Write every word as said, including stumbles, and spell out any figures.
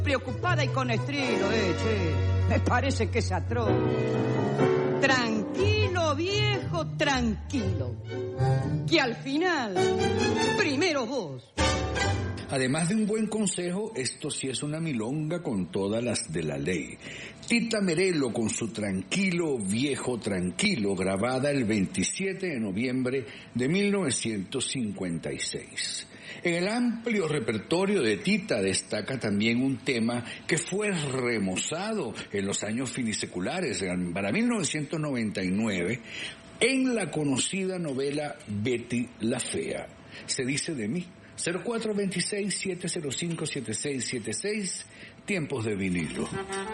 Preocupada y con estrilo, eh, che. Me parece que es atroz. Tranquilo, viejo, tranquilo. Que al final, primero vos. Además de un buen consejo, esto sí es una milonga con todas las de la ley. Tita Merelo con su Tranquilo, viejo, tranquilo, grabada el veintisiete de noviembre de mil novecientos cincuenta y seis. En el amplio repertorio de Tita destaca también un tema que fue remozado en los años finiseculares, para mil novecientos noventa y nueve, en la conocida novela Betty la Fea. Se dice de mí. cero cuatro dos seis, siete cero cinco, siete seis siete seis, tiempos de vinilo.